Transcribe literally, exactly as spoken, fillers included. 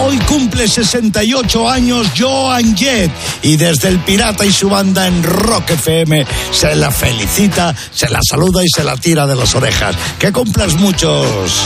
Hoy cumple sesenta y ocho años Joan Jett y desde El Pirata y su banda en Rock F M se la felicita, se la saluda y se la tira de las orejas. Que cumplas muchos.